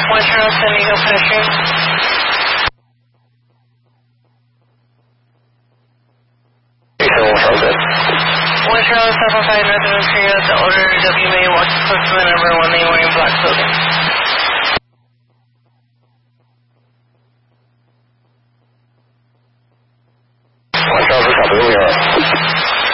One Charles, San Diego pedestrian. One Charles, 755 Northern Ontario, the owner W may walk close to the number 1 lane wearing black clothing.